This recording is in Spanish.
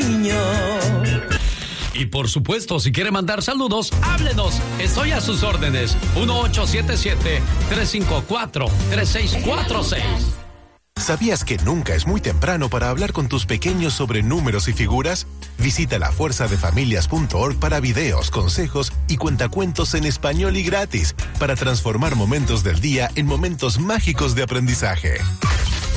niño. Y por supuesto, si quiere mandar saludos, háblenos. Estoy a sus órdenes. 1877-354-3646. ¿Sabías que nunca es muy temprano para hablar con tus pequeños sobre números y figuras? Visita lafuerzadefamilias.org para videos, consejos y cuentacuentos en español y gratis para transformar momentos del día en momentos mágicos de aprendizaje.